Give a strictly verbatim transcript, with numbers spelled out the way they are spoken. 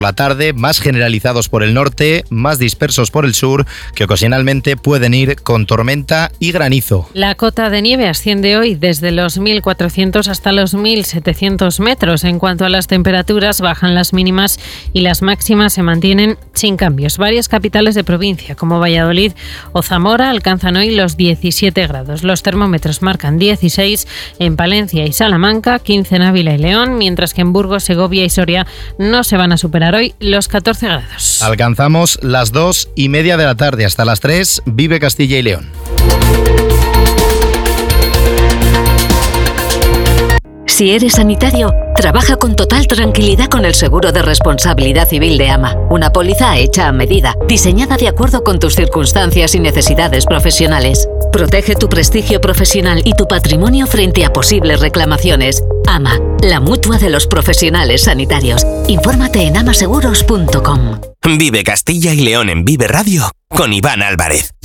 La tarde, más generalizados por el norte, más dispersos por el sur, que ocasionalmente pueden ir con tormenta y granizo. La cota de nieve asciende hoy desde los mil cuatrocientos hasta los mil setecientos metros. En cuanto a las temperaturas, bajan las mínimas y las máximas se mantienen sin cambios. Varias capitales de provincia, como Valladolid o Zamora, alcanzan hoy los diecisiete grados. Los termómetros marcan dieciséis en Palencia y Salamanca, quince en Ávila y León, mientras que en Burgos, Segovia y Soria no se van a superar hoy los catorce grados. Alcanzamos las dos y media de la tarde. Hasta las tres, vive Castilla y León. Si eres sanitario, trabaja con total tranquilidad con el seguro de responsabilidad civil de AMA. Una póliza hecha a medida, diseñada de acuerdo con tus circunstancias y necesidades profesionales. Protege tu prestigio profesional y tu patrimonio frente a posibles reclamaciones. AMA, la mutua de los profesionales sanitarios. Infórmate en amaseguros punto com. Vive Castilla y León en Vive Radio con Iván Álvarez.